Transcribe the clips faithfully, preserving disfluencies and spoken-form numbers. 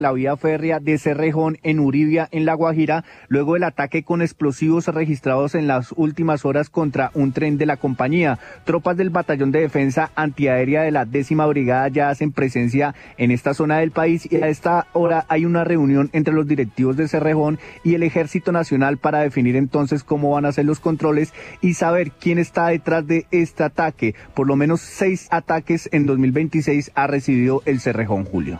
la vía férrea de Cerrejón en Uribia, en La Guajira, luego del ataque con explosivos registrados en las últimas horas contra un tren de la compañía. Tropas del Batallón de Defensa Antiaérea de la décima Brigada ya hacen presencia en esta zona del país y a esta hora hay una reunión entre los directivos de Cerrejón y el Ejército Nacional para definir entonces cómo van a ser los controles y saber quién está detrás de este ataque. Por lo menos seis ataques en dos mil veintiséis ha recibido el Cerrejón, Julio.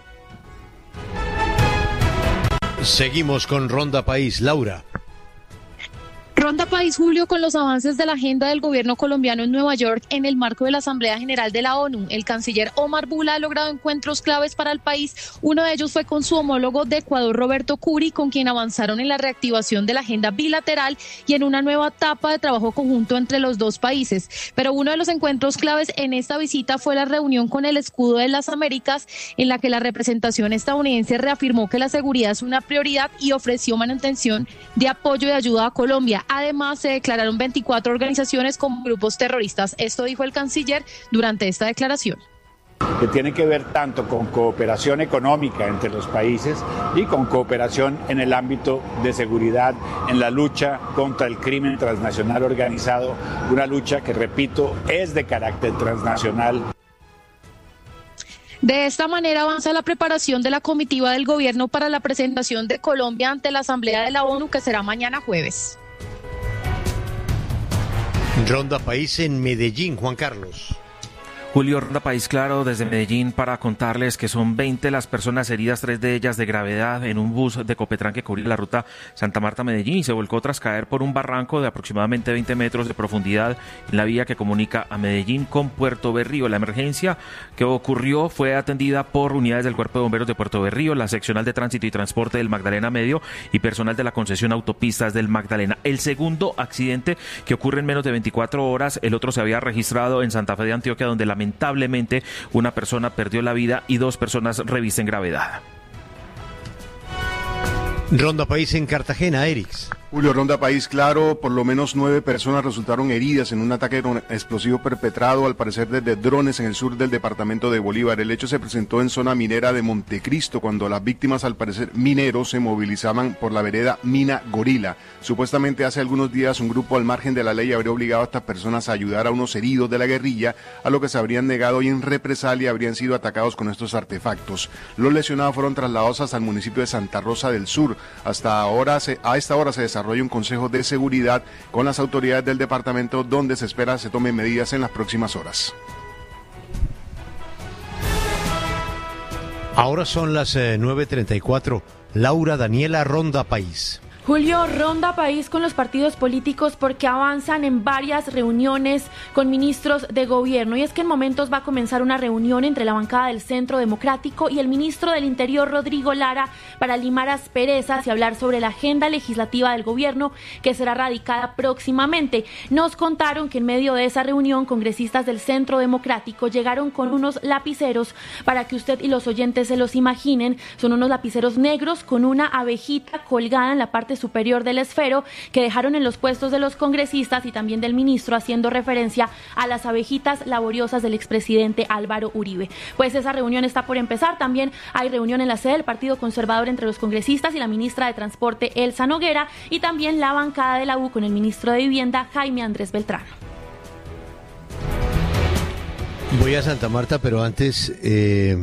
Seguimos con Ronda País. Laura. Ronda País, Julio, con los avances de la agenda del gobierno colombiano en Nueva York en el marco de la Asamblea General de la ONU. El canciller Omar Bula ha logrado encuentros claves para el país. Uno de ellos fue con su homólogo de Ecuador, Roberto Curi, con quien avanzaron en la reactivación de la agenda bilateral y en una nueva etapa de trabajo conjunto entre los dos países. Pero uno de los encuentros claves en esta visita fue la reunión con el Escudo de las Américas, en la que la representación estadounidense reafirmó que la seguridad es una prioridad y ofreció manutención de apoyo y ayuda a Colombia. Además, se declararon veinticuatro organizaciones como grupos terroristas. Esto dijo el canciller durante esta declaración. Que tiene que ver tanto con cooperación económica entre los países y con cooperación en el ámbito de seguridad, en la lucha contra el crimen transnacional organizado, una lucha que, repito, es de carácter transnacional. De esta manera avanza la preparación de la comitiva del gobierno para la presentación de Colombia ante la Asamblea de la ONU, que será mañana jueves. Ronda País en Medellín, Juan Carlos. Julio, Ronda País Claro desde Medellín para contarles que son veinte las personas heridas, tres de ellas de gravedad, en un bus de Copetran que cubría la ruta Santa Marta-Medellín y se volcó tras caer por un barranco de aproximadamente veinte metros de profundidad en la vía que comunica a Medellín con Puerto Berrío. La emergencia que ocurrió fue atendida por unidades del Cuerpo de Bomberos de Puerto Berrío, la seccional de tránsito y transporte del Magdalena Medio y personal de la concesión autopistas del Magdalena. El segundo accidente que ocurre en menos de veinticuatro horas, el otro se había registrado en Santa Fe de Antioquia, donde la lamentablemente una persona perdió la vida y dos personas revisten gravedad. Ronda País en Cartagena, Erix. Julio, Ronda País Claro, por lo menos nueve personas resultaron heridas en un ataque explosivo perpetrado al parecer desde drones en el sur del departamento de Bolívar. El hecho se presentó en zona minera de Montecristo, cuando las víctimas, al parecer mineros, se movilizaban por la vereda Mina Gorila. Supuestamente hace algunos días un grupo al margen de la ley habría obligado a estas personas a ayudar a unos heridos de la guerrilla, a lo que se habrían negado y en represalia habrían sido atacados con estos artefactos. Los lesionados fueron trasladados hasta el municipio de Santa Rosa del Sur. Hasta ahora, se, a esta hora se desarrolla un consejo de seguridad con las autoridades del departamento, donde se espera se tomen medidas en las próximas horas. Ahora son las eh, nueve treinta y cuatro. Laura Daniela, Ronda País. Julio, Ronda País con los partidos políticos porque avanzan en varias reuniones con ministros de gobierno. Y es que en momentos va a comenzar una reunión entre la bancada del Centro Democrático y el ministro del Interior, Rodrigo Lara, para limar asperezas y hablar sobre la agenda legislativa del gobierno que será radicada próximamente. Nos contaron que en medio de esa reunión, congresistas del Centro Democrático llegaron con unos lapiceros para que usted y los oyentes se los imaginen. Son unos lapiceros negros con una abejita colgada en la parte superior del esfero que dejaron en los puestos de los congresistas y también del ministro, haciendo referencia a las abejitas laboriosas del expresidente Álvaro Uribe. Pues esa reunión está por empezar. También hay reunión en la sede del Partido Conservador entre los congresistas y la ministra de Transporte, Elsa Noguera, y también la bancada de la U con el ministro de Vivienda, Jaime Andrés Beltrán. Voy a Santa Marta, pero antes... Eh...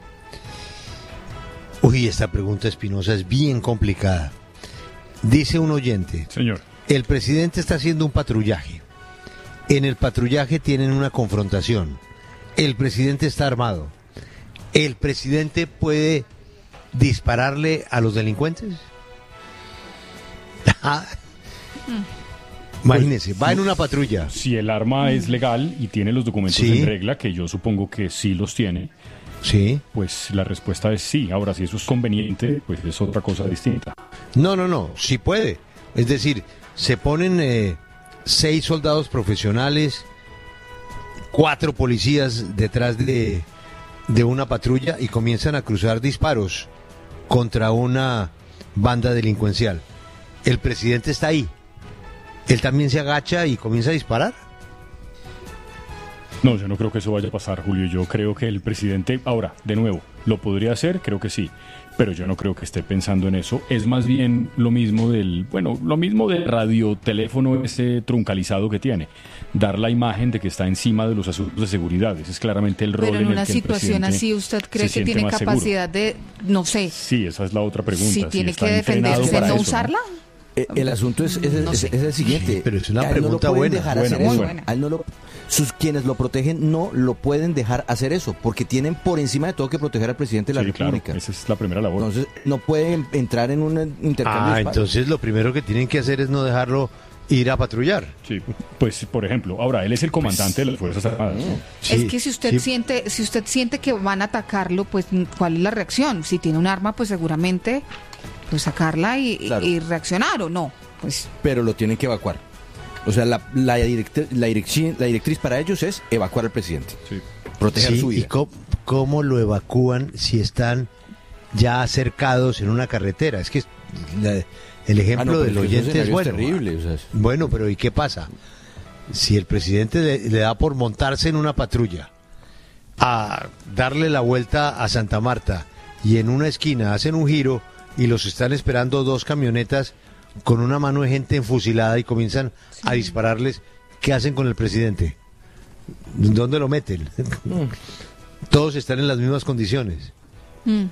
Uy, esta pregunta espinosa es bien complicada. Dice un oyente, señor, el presidente está haciendo un patrullaje. En el patrullaje tienen una confrontación. El presidente está armado. ¿El presidente puede dispararle a los delincuentes? Imagínese, va en una patrulla. Si el arma es legal y tiene los documentos ¿Sí? en regla, que yo supongo que sí los tiene, sí, pues la respuesta es sí. Ahora, si eso es conveniente, pues es otra cosa distinta. No, no, no, sí puede. Es decir, se ponen eh, seis soldados profesionales, cuatro policías detrás de, de una patrulla y comienzan a cruzar disparos contra una banda delincuencial. El presidente está ahí. Él también se agacha y comienza a disparar. No, yo no creo que eso vaya a pasar, Julio. Yo creo que el presidente, ahora, de nuevo, ¿Lo podría hacer? Creo que sí. Pero yo no creo que esté pensando en eso. Es más bien lo mismo del, bueno, lo mismo del radioteléfono ese truncalizado que tiene. Dar la imagen de que está encima de los asuntos de seguridad. Ese es claramente el rol Pero en, en una el que el situación así, ¿usted cree que tiene capacidad de, no sé? Sí, esa es la otra pregunta. Si tiene si que defenderse, ¿no usarla? Eh, el asunto es, es, no es, es el siguiente. Sí, pero es una pregunta no buena. Dejar buena, hacer muy eso. buena. A él no lo, sus quienes lo protegen no lo pueden dejar hacer eso, porque tienen por encima de todo que proteger al presidente de la sí, República. Claro, esa es la primera labor. Entonces no pueden entrar en un intercambio. Ah, entonces lo primero que tienen que hacer es no dejarlo ir a patrullar. Sí, pues por ejemplo, ahora él es el comandante pues, de las Fuerzas Armadas. ¿No? Sí, es que si usted sí. siente, si usted siente que van a atacarlo, pues ¿cuál es la reacción? Si tiene un arma, pues seguramente pues sacarla y, claro. y reaccionar o no. Pues. Pero lo tienen que evacuar. O sea, la, la, directriz, la, directriz, la directriz para ellos es evacuar al presidente. Sí. Proteger sí, su vida. ¿Y cómo, cómo lo evacúan si están ya acercados en una carretera? Es que la, el ejemplo ah, no, del oyente es bueno. Terrible, o sea, es... Bueno, pero ¿y qué pasa? Si el presidente le, le da por montarse en una patrulla, a darle la vuelta a Santa Marta y en una esquina hacen un giro y los están esperando dos camionetas con una mano de gente enfusilada y comienzan sí. a dispararles, ¿qué hacen con el presidente? ¿Dónde lo meten? Mm. Todos están en las mismas condiciones. Mm.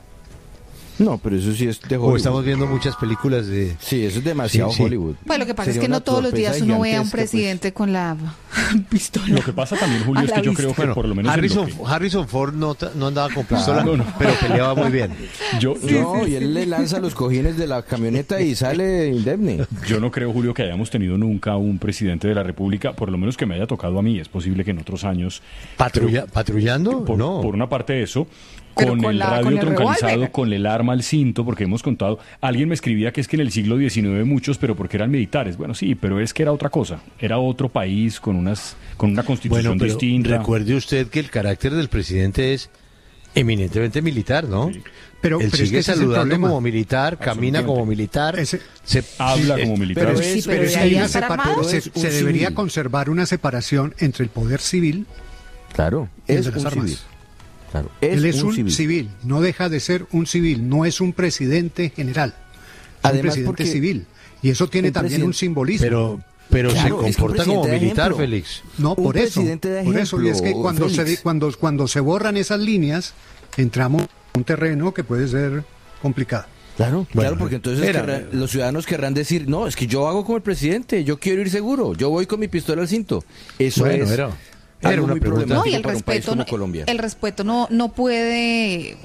No, pero eso sí es de Hollywood. O estamos viendo muchas películas de... Sí, eso es demasiado sí, sí. Hollywood. Pues lo que pasa Sería es que no todos los días uno ve a un presidente pues... con la pistola. Lo que pasa también, Julio, es que yo vista. creo que bueno, por lo menos... Harrison, que... Harrison Ford no, no andaba con pistola, ah, no, no. pero peleaba muy bien. Yo, sí, no, sí, y él sí. le lanza los cojines de la camioneta y sale indemne. Yo no creo, Julio, que hayamos tenido nunca un presidente de la República, por lo menos que me haya tocado a mí. Es posible que en otros años... ¿Patrulla, ¿Patrullando? Por, no. Por una parte de eso... Con, con el la, radio con el troncalizado, revolver. Con el arma al cinto, porque hemos contado, alguien me escribía que es que en el siglo diecinueve muchos, pero porque eran militares. Bueno, sí, pero es que era otra cosa, era otro país con unas con una constitución bueno, distinta. Recuerde usted que el carácter del presidente es eminentemente militar, ¿no? Sí. Pero, Él pero sigue es que saludando como militar, camina como militar, ese, se habla sí, como militar. Pero, sí, pero, pero es, hay una separa, se, se debería civil. conservar una separación entre el poder civil claro, y el es de las un armas. Civil. Claro, es Él es un, un civil. civil, no deja de ser un civil, no es un presidente general, es Además, un presidente civil. Y eso tiene también presidente... un simbolismo. Pero, pero claro, se comporta es que como militar, ejemplo. Félix. No, por un eso. Por eso, y es que cuando se, cuando, cuando se borran esas líneas, entramos en un terreno que puede ser complicado. Claro, bueno, claro, porque entonces era, querrán, los ciudadanos querrán decir, no, es que yo hago como el presidente, yo quiero ir seguro, yo voy con mi pistola al cinto. Eso bueno, es... Era. Era una pregunta. No, y el respeto, no, el respeto no, no puede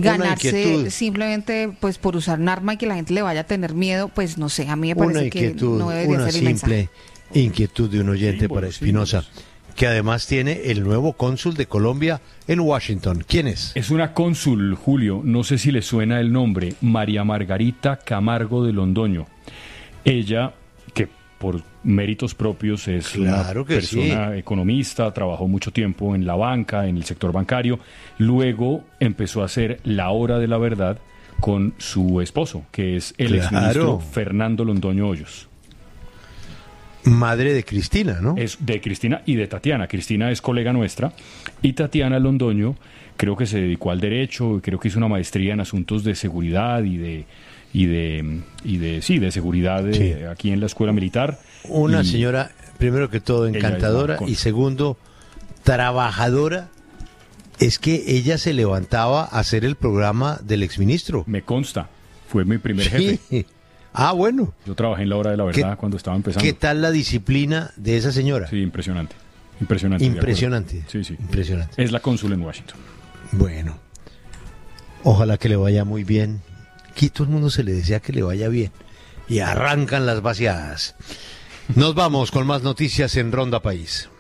ganarse simplemente pues por usar un arma y que la gente le vaya a tener miedo, pues no sé, a mí me parece inquietud, que no debería una ser el simple mensaje. Inquietud de un oyente sí, para bueno, Espinosa, sí, que además tiene el nuevo cónsul de Colombia en Washington. ¿Quién es? Es una cónsul, Julio, no sé si le suena el nombre, María Margarita Camargo de Londoño. Ella, que por méritos propios es claro una que persona sí. economista, trabajó mucho tiempo en la banca, en el sector bancario, luego empezó a hacer La Hora de la Verdad con su esposo, que es el claro. exministro Fernando Londoño Hoyos. Madre de Cristina, ¿no? Es de Cristina y de Tatiana. Cristina es colega nuestra y Tatiana Londoño creo que se dedicó al derecho, creo que hizo una maestría en asuntos de seguridad y de y de y de sí de seguridad de, sí. aquí en la escuela militar. Una y señora primero que todo encantadora y segundo trabajadora. Es que ella se levantaba a hacer el programa del exministro. Me consta, fue mi primer jefe. Sí. Ah, bueno. Yo trabajé en La Hora de la Verdad cuando estaba empezando. ¿Qué tal la disciplina de esa señora? Sí, impresionante. Impresionante. Impresionante. Sí, sí. Impresionante. Es la cónsul en Washington. Bueno. Ojalá que le vaya muy bien. Aquí todo el mundo se le desea que le vaya bien. Y arrancan las vaciadas. Nos vamos con más noticias en Ronda País.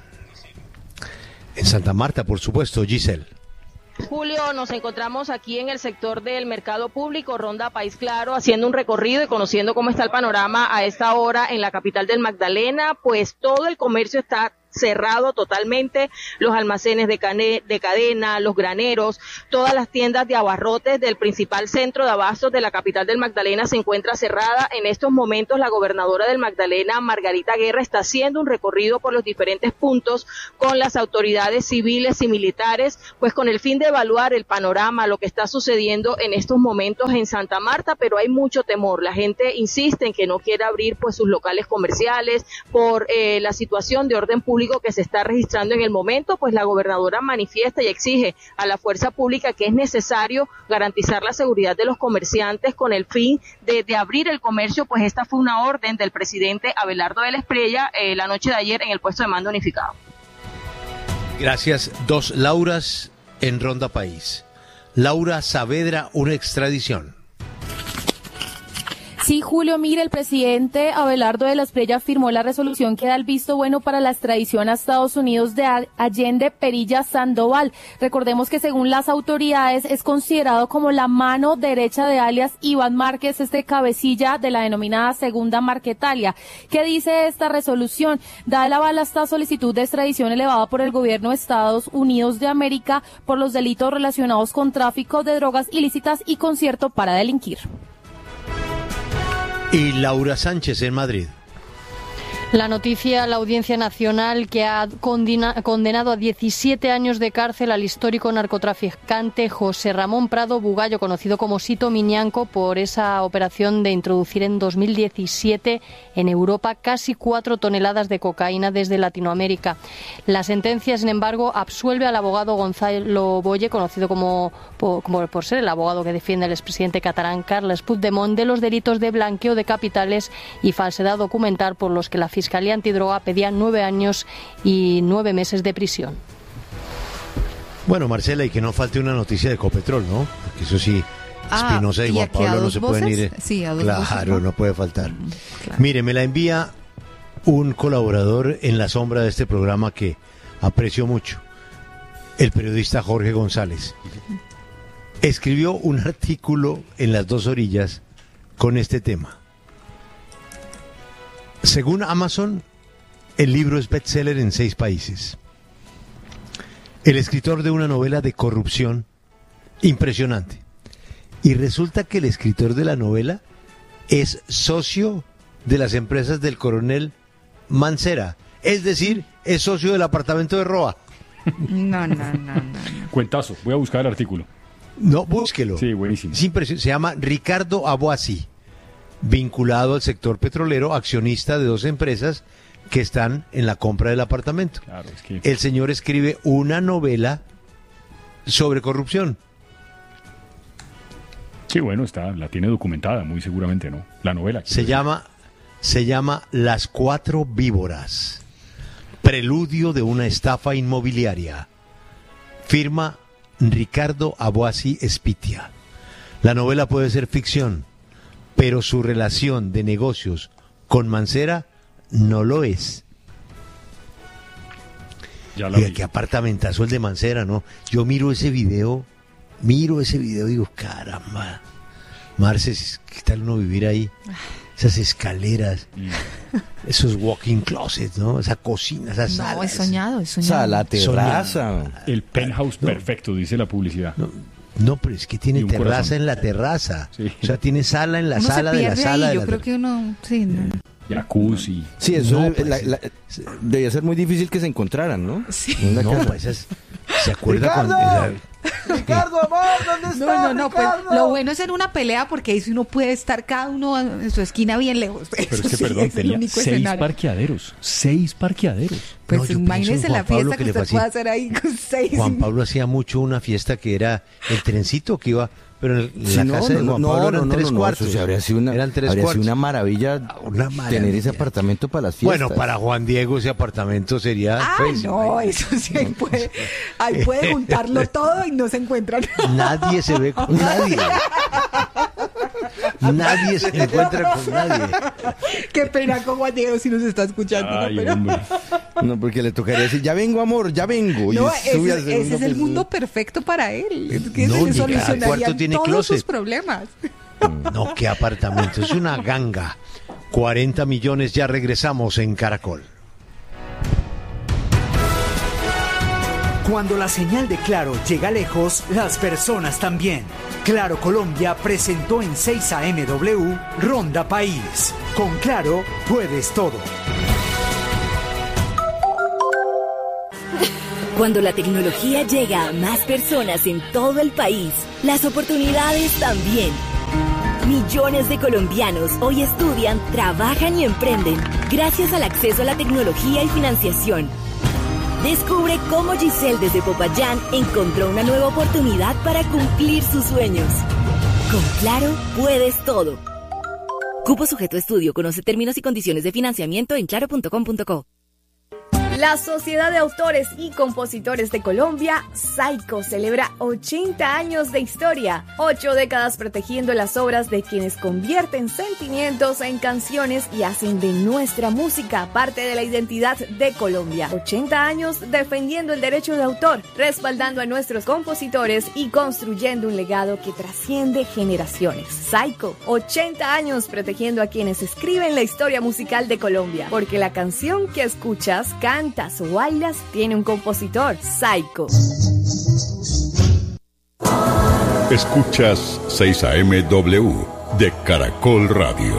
En Santa Marta, por supuesto, Giselle. Julio, nos encontramos aquí en el sector del mercado público, Ronda País Claro, haciendo un recorrido y conociendo cómo está el panorama a esta hora en la capital del Magdalena. Pues todo el comercio está cerrado totalmente, los almacenes de, cane, de cadena, los graneros, todas las tiendas de abarrotes del principal centro de abastos de la capital del Magdalena se encuentra cerrada. En estos momentos la gobernadora del Magdalena, Margarita Guerra, está haciendo un recorrido por los diferentes puntos con las autoridades civiles y militares, pues con el fin de evaluar el panorama, lo que está sucediendo en estos momentos en Santa Marta, pero hay mucho temor. La gente insiste en que no quiere abrir pues sus locales comerciales por eh, la situación de orden público que se está registrando en el momento, pues la gobernadora manifiesta y exige a la fuerza pública que es necesario garantizar la seguridad de los comerciantes con el fin de, de abrir el comercio, pues esta fue una orden del presidente Abelardo de la Espriella eh, la noche de ayer en el puesto de mando unificado. Gracias. Dos Lauras en Ronda País. Laura Saavedra, una extradición. Sí, Julio, mire, el presidente Abelardo de la Espriella firmó la resolución que da el visto bueno para la extradición a Estados Unidos de Allende Perilla Sandoval. Recordemos que según las autoridades es considerado como la mano derecha de alias Iván Márquez, este cabecilla de la denominada Segunda Marquetalia. ¿Qué dice esta resolución? Da el aval a esta solicitud de extradición elevada por el gobierno de Estados Unidos de América por los delitos relacionados con tráfico de drogas ilícitas y concierto para delinquir. Y Laura Sánchez en Madrid. La noticia, la Audiencia Nacional que ha condena, condenado a diecisiete años de cárcel al histórico narcotraficante José Ramón Prado Bugallo, conocido como Sito Miñanco, por esa operación de introducir en dos mil diecisiete en Europa casi cuatro toneladas de cocaína desde Latinoamérica. La sentencia, sin embargo, absuelve al abogado Gonzalo Boye, conocido como por, como por ser el abogado que defiende al expresidente catalán Carles Puigdemont, de los delitos de blanqueo de capitales y falsedad documental por los que la Fiscalía Antidroga pedía nueve años y nueve meses de prisión. Bueno, Marcela, y que no falte una noticia de Ecopetrol, ¿no? Porque eso sí, Espinosa ah, y Juan Pablo no se voces? pueden ir. Sí, a dos claro, voces, ¿no? no puede faltar. Mm, claro. Mire, me la envía un colaborador en la sombra de este programa que aprecio mucho, el periodista Jorge González. Escribió un artículo en Las Dos Orillas con este tema. Según Amazon, el libro es bestseller en seis países. El escritor de una novela de corrupción impresionante. Y resulta que el escritor de la novela es socio de las empresas del coronel Mancera. Es decir, es socio del apartamento de Roa. No, no, no, no, no. Cuentazo, voy a buscar el artículo. No, búsquelo. Sí, buenísimo. Es impresionante. Se llama Ricardo Aboasi, vinculado al sector petrolero, accionista de dos empresas que están en la compra del apartamento. Claro, es que... El señor escribe una novela sobre corrupción. Sí, bueno, está, la tiene documentada, muy seguramente, ¿no? La novela. Se llama, se llama Las Cuatro Víboras, preludio de una estafa inmobiliaria. Firma Ricardo Aboasi Espitia. La novela puede ser ficción, pero su relación de negocios con Mancera no lo es. Ya la Oiga, vi. qué apartamentazo el de Mancera, ¿no? Yo miro ese video, miro ese video y digo, caramba, Marce, ¿qué tal uno vivir ahí? Esas escaleras, mm. esos walk-in closets, ¿no? Esa cocina, esas no, salas. No, es soñado, es soñado. O sea, la terraza. El penthouse no. perfecto, dice la publicidad. No, no, pero es que tiene terraza corazón. en la terraza. Sí. O sea, tiene sala en la uno sala de la sala. Ahí. De Yo la creo que uno, sí, no. Jacuzzi. Sí, eso no, pues, la, la, debía ser muy difícil que se encontraran, ¿no? Sí. No, pues esas, ¿se acuerda con esa... Ricardo, amor, ¿dónde estás? No, no, no, pues, Ricardo? lo bueno es en una pelea porque ahí uno puede estar cada uno en su esquina bien lejos. Pero es que, sí, perdón, es tenía seis escenario. parqueaderos, seis parqueaderos. Pues no, imagínese la fiesta que, que usted hacía, puede hacer ahí con seis. Juan Pablo hacía mucho una fiesta que era el trencito que iba... Pero en sí, la no, casa de Juan no, Pablo no, eran no, tres no, cuartos. No, eso habría sido una, eran tres habría cuartos. sido una maravilla, una maravilla tener ese apartamento para las fiestas. Bueno, para Juan Diego ese apartamento sería... Ah, pues, no, eso sí, ahí puede, ahí puede juntarlo todo y no se encuentran. Nadie se ve con nadie. Nadie se encuentra con nadie. Qué pena con Juan Diego si nos está escuchando. Ay, no, pero... no, porque le tocaría decir, ya vengo, amor, ya vengo. No, y ese, ese es el mundo perfecto para él. Es que no, se solucionarían tiene todos closet. sus problemas. No, qué apartamento, es una ganga. cuarenta millones, ya regresamos en Caracol. Cuando la señal de Claro llega lejos, las personas también. Claro Colombia presentó en seis A M W Ronda País. Con Claro puedes todo. Cuando la tecnología llega a más personas en todo el país, las oportunidades también. Millones de colombianos hoy estudian, trabajan y emprenden gracias al acceso a la tecnología y financiación. Descubre cómo Giselle desde Popayán encontró una nueva oportunidad para cumplir sus sueños. Con Claro, puedes todo. Cupo sujeto a estudio. Conoce términos y condiciones de financiamiento en claro punto com punto co. La Sociedad de Autores y Compositores de Colombia, SAICO, celebra ochenta años de historia, ocho décadas protegiendo las obras de quienes convierten sentimientos en canciones y hacen de nuestra música parte de la identidad de Colombia. ochenta años defendiendo el derecho de autor, respaldando a nuestros compositores y construyendo un legado que trasciende generaciones. SAICO, ochenta años protegiendo a quienes escriben la historia musical de Colombia, porque la canción que escuchas, canta o bailas, tiene un compositor. SAICO. Escuchas seis A M W de Caracol Radio.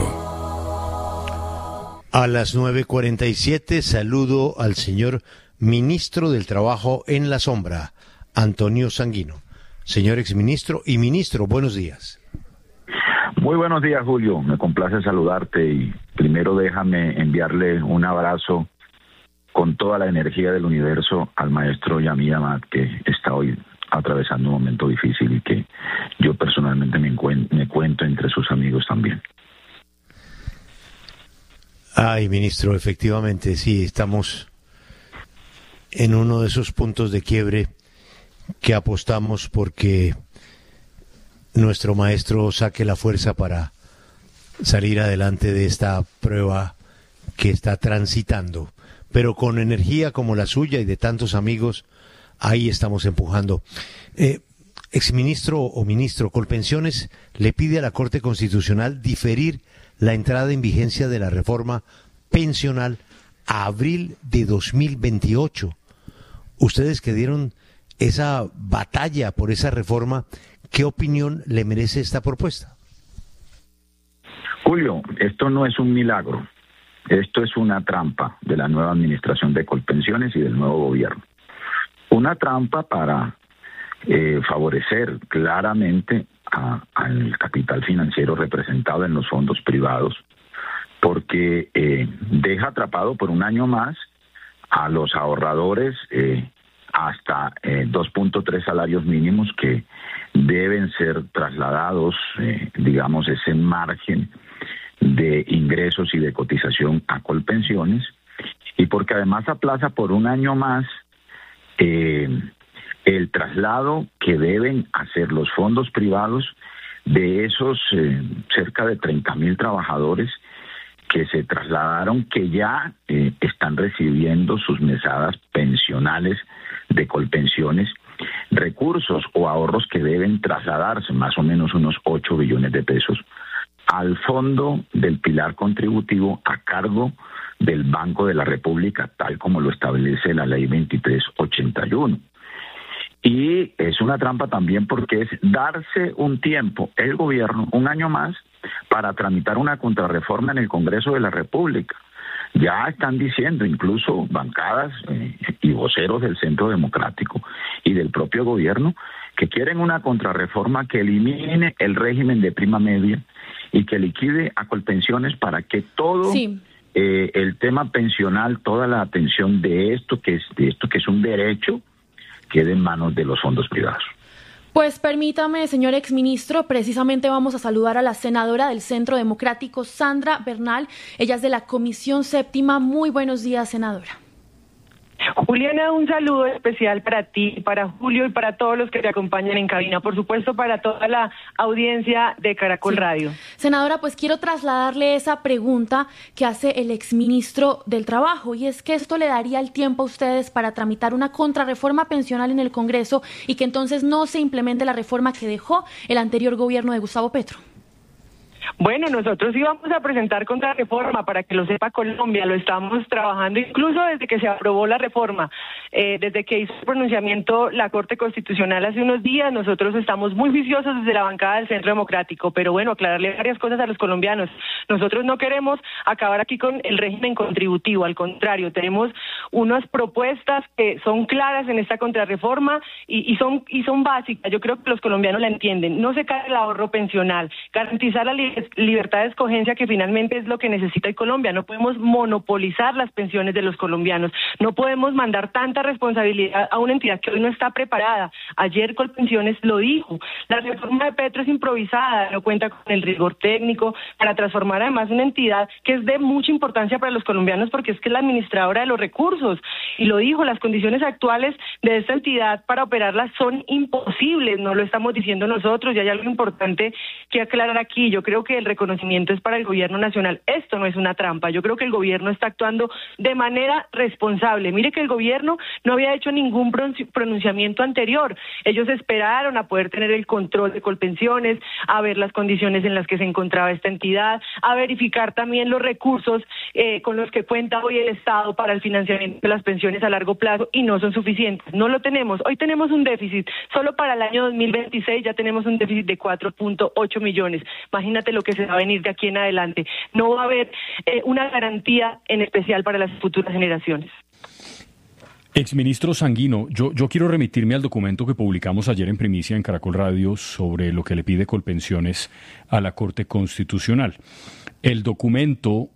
A las nueve cuarenta y siete saludo al señor Ministro del Trabajo en la Sombra, Antonio Sanguino. Señor exministro y ministro, buenos días. Muy buenos días, Julio. Me complace saludarte y primero déjame enviarle un abrazo con toda la energía del universo al maestro Yamil Amad, que está hoy atravesando un momento difícil y que yo personalmente me, encuent- me cuento entre sus amigos también. Ay, ministro, efectivamente, sí, estamos en uno de esos puntos de quiebre que apostamos porque nuestro maestro saque la fuerza para salir adelante de esta prueba que está transitando. Pero con energía como la suya y de tantos amigos, ahí estamos empujando. Eh, exministro o ministro, Colpensiones le pide a la Corte Constitucional diferir la entrada en vigencia de la reforma pensional a abril de dos mil veintiocho. Ustedes que dieron esa batalla por esa reforma, ¿qué opinión le merece esta propuesta? Julio, esto no es un milagro. Esto es una trampa de la nueva administración de Colpensiones y del nuevo gobierno. Una trampa para eh, favorecer claramente a, al capital financiero representado en los fondos privados, porque eh, deja atrapado por un año más a los ahorradores eh, hasta eh, dos punto tres salarios mínimos que deben ser trasladados, eh, digamos, ese margen de ingresos y de cotización a Colpensiones, y porque además aplaza por un año más eh, el traslado que deben hacer los fondos privados de esos eh, cerca de treinta mil trabajadores que se trasladaron, que ya eh, están recibiendo sus mesadas pensionales de Colpensiones, recursos o ahorros que deben trasladarse, más o menos unos ocho billones de pesos, al fondo del pilar contributivo a cargo del Banco de la República, tal como lo establece la ley veintitrés ochenta y uno. Y es una trampa también porque es darse un tiempo, el gobierno, un año más, para tramitar una contrarreforma en el Congreso de la República. Ya están diciendo incluso bancadas eh, y voceros del Centro Democrático y del propio gobierno que quieren una contrarreforma que elimine el régimen de prima media y que liquide a Colpensiones para que todo sí. eh, el tema pensional, toda la atención de esto que es de esto que es un derecho, quede en manos de los fondos privados. Pues permítame, señor exministro, precisamente vamos a saludar a la senadora del Centro Democrático, Sandra Bernal. Ella es de la Comisión Séptima. Muy buenos días, senadora. Juliana, un saludo especial para ti, para Julio y para todos los que te acompañan en cabina, por supuesto para toda la audiencia de Caracol sí. Radio. Senadora, pues quiero trasladarle esa pregunta que hace el exministro del Trabajo, y es que esto le daría el tiempo a ustedes para tramitar una contrarreforma pensional en el Congreso y que entonces no se implemente la reforma que dejó el anterior gobierno de Gustavo Petro. Bueno, nosotros íbamos a presentar contrarreforma, para que lo sepa Colombia, lo estamos trabajando incluso desde que se aprobó la reforma, eh, desde que hizo el pronunciamiento la Corte Constitucional hace unos días. Nosotros estamos muy viciosos desde la bancada del Centro Democrático, pero bueno, aclararle varias cosas a los colombianos. Nosotros no queremos acabar aquí con el régimen contributivo, al contrario, tenemos unas propuestas que son claras en esta contrarreforma y, y son y son básicas. Yo creo que los colombianos la entienden. No se cae el ahorro pensional, garantizar la li- libertad de escogencia, que finalmente es lo que necesita Colombia. No podemos monopolizar las pensiones de los colombianos, no podemos mandar tanta responsabilidad a una entidad que hoy no está preparada. Ayer Colpensiones lo dijo, la reforma de Petro es improvisada, no cuenta con el rigor técnico para transformar además una entidad que es de mucha importancia para los colombianos, porque es que es la administradora de los recursos, y lo dijo, las condiciones actuales de esta entidad para operarla son imposibles, no lo estamos diciendo nosotros, y hay algo importante que aclarar aquí. Yo creo que el reconocimiento es para el gobierno nacional, esto no es una trampa, yo creo que el gobierno está actuando de manera responsable. Mire que el gobierno no había hecho ningún pronunciamiento anterior, ellos esperaron a poder tener el control de Colpensiones, a ver las condiciones en las que se encontraba esta entidad, a verificar también los recursos eh, con los que cuenta hoy el Estado para el financiamiento de las pensiones a largo plazo, y no son suficientes, no lo tenemos. Hoy tenemos un déficit, solo para el año dos mil veintiséis ya tenemos un déficit de cuatro punto ocho millones. Imagínate lo que se va a venir de aquí en adelante. No va a haber eh, una garantía en especial para las futuras generaciones. Exministro Sanguino, yo, yo quiero remitirme al documento que publicamos ayer en primicia en Caracol Radio sobre lo que le pide Colpensiones a la Corte Constitucional. El documento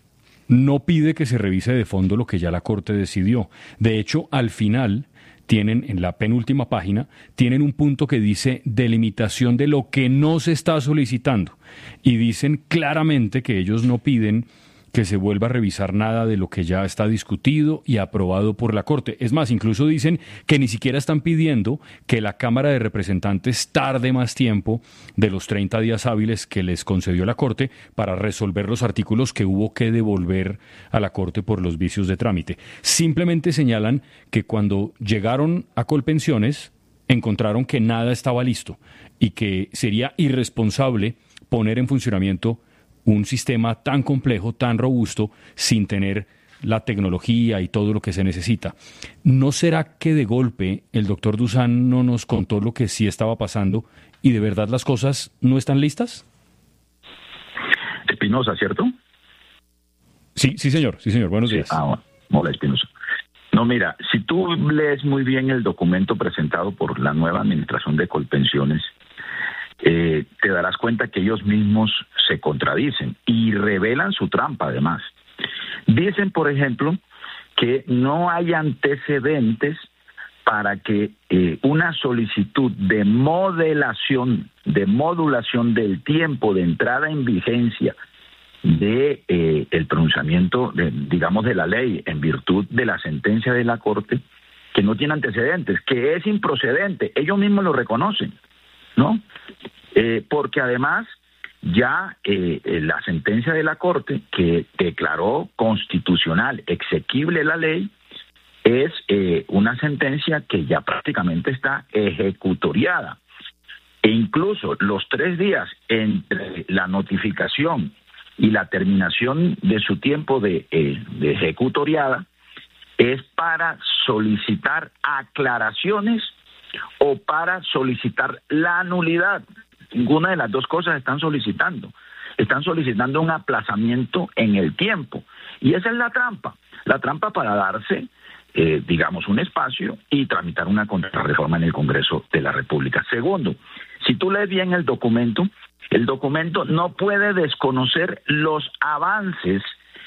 no pide que se revise de fondo lo que ya la Corte decidió. De hecho, al final tienen, en la penúltima página, tienen un punto que dice delimitación de lo que no se está solicitando. Y dicen claramente que ellos no piden que se vuelva a revisar nada de lo que ya está discutido y aprobado por la Corte. Es más, incluso dicen que ni siquiera están pidiendo que la Cámara de Representantes tarde más tiempo de los treinta días hábiles que les concedió la Corte para resolver los artículos que hubo que devolver a la Corte por los vicios de trámite. Simplemente señalan que cuando llegaron a Colpensiones encontraron que nada estaba listo y que sería irresponsable poner en funcionamiento un sistema tan complejo, tan robusto, sin tener la tecnología y todo lo que se necesita. ¿No será que de golpe el doctor Dusan no nos contó lo que sí estaba pasando y de verdad las cosas no están listas? Espinosa, ¿cierto? Sí, sí señor, sí señor, buenos días. Sí, ah, bueno. Hola, Espinosa. No, mira, si tú lees muy bien el documento presentado por la nueva administración de Colpensiones, Eh, te darás cuenta que ellos mismos se contradicen y revelan su trampa además. Dicen, por ejemplo, que no hay antecedentes para que eh, una solicitud de modelación, de modulación del tiempo de entrada en vigencia de eh, el pronunciamiento, de, digamos, de la ley en virtud de la sentencia de la Corte, que no tiene antecedentes, que es improcedente, ellos mismos lo reconocen, ¿no? Eh, porque además ya eh, eh, la sentencia de la Corte, que declaró constitucional, exequible la ley, es eh, una sentencia que ya prácticamente está ejecutoriada. E incluso los tres días entre la notificación y la terminación de su tiempo de, eh, de ejecutoriada es para solicitar aclaraciones o para solicitar la nulidad. Ninguna de las dos cosas están solicitando. Están solicitando un aplazamiento en el tiempo. Y esa es la trampa. La trampa para darse, eh, digamos, un espacio y tramitar una contrarreforma en el Congreso de la República. Segundo, si tú lees bien el documento, el documento no puede desconocer los avances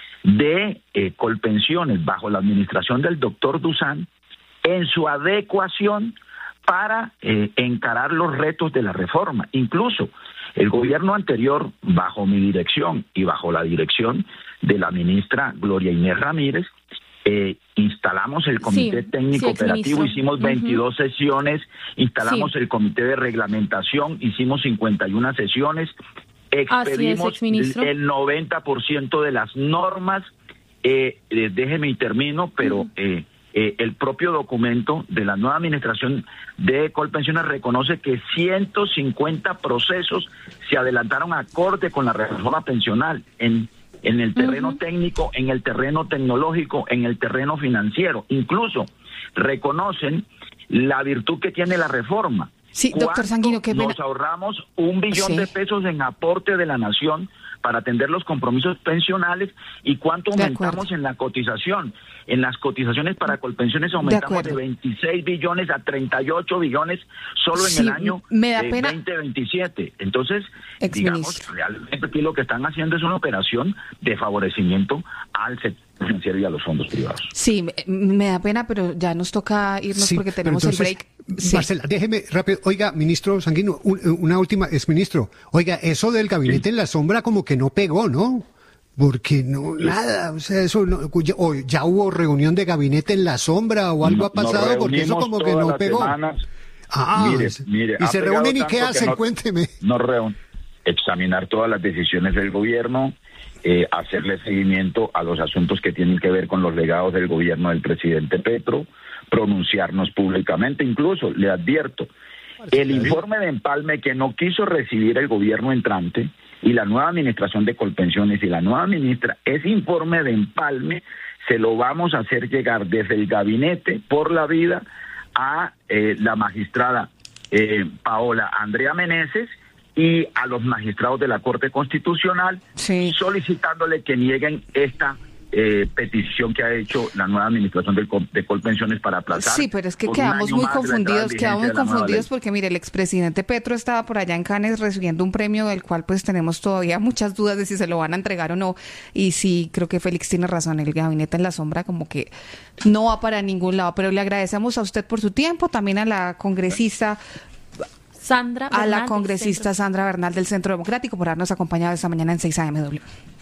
de eh, Colpensiones bajo la administración del doctor Dusan en su adecuación para eh, encarar los retos de la reforma. Incluso el gobierno anterior, bajo mi dirección y bajo la dirección de la ministra Gloria Inés Ramírez, eh, instalamos el comité sí, técnico sí, operativo, hicimos veintidós uh-huh. sesiones, instalamos sí. el comité de reglamentación, hicimos cincuenta y una sesiones, expedimos es, el noventa por ciento de las normas, eh, eh, déjeme y termino, pero uh-huh. eh, eh, el propio documento de la nueva administración de Colpensiones reconoce que ciento cincuenta procesos se adelantaron acorde con la reforma pensional en, en el terreno uh-huh. técnico, en el terreno tecnológico, en el terreno financiero. Incluso reconocen la virtud que tiene la reforma. Sí, doctor Sanguino, qué pena. Nos ahorramos un billón sí. de pesos en aporte de la nación para atender los compromisos pensionales y cuánto aumentamos en la cotización. En las cotizaciones para Colpensiones aumentamos de, de veintiséis billones a treinta y ocho billones solo en sí, el año me da eh, pena. veinte veintisiete. Entonces, digamos, realmente aquí lo que están haciendo es una operación de favorecimiento al sector financiero y a los fondos privados. Sí, me, me da pena, pero ya nos toca irnos sí, porque tenemos entonces, el break. Sí. Marcela, déjeme rápido. Oiga, ministro Sanguino, un, una última, es ministro. Oiga, eso del gabinete sí. en la sombra como que no pegó, ¿no? Porque no, sí. nada, o sea, eso no, ya, o ya hubo reunión de gabinete en la sombra o algo no, ha pasado, porque eso como que no pegó. Semanas. Ah, mire, mire, y se reúnen y qué hacen, no, cuénteme. No reúnen, examinar todas las decisiones del gobierno, eh, hacerle seguimiento a los asuntos que tienen que ver con los legados del gobierno del presidente Petro, pronunciarnos públicamente. Incluso le advierto, el informe de empalme que no quiso recibir el gobierno entrante y la nueva administración de Colpensiones y la nueva ministra, ese informe de empalme se lo vamos a hacer llegar desde el gabinete por la vida a eh, la magistrada eh, Paola Andrea Meneses y a los magistrados de la Corte Constitucional, sí. solicitándole que nieguen esta Eh, petición que ha hecho la nueva administración de, de Colpensiones para aplazar. Sí, pero es que quedamos muy confundidos, quedamos muy confundidos porque mire, el expresidente Petro estaba por allá en Cannes recibiendo un premio del cual pues tenemos todavía muchas dudas de si se lo van a entregar o no, y sí, creo que Félix tiene razón, el gabinete en la sombra como que no va para ningún lado, pero le agradecemos a usted por su tiempo, también a la congresista Sandra a Bernal la congresista Sandra Bernal del Centro Democrático por habernos acompañado esta mañana en seis A M W.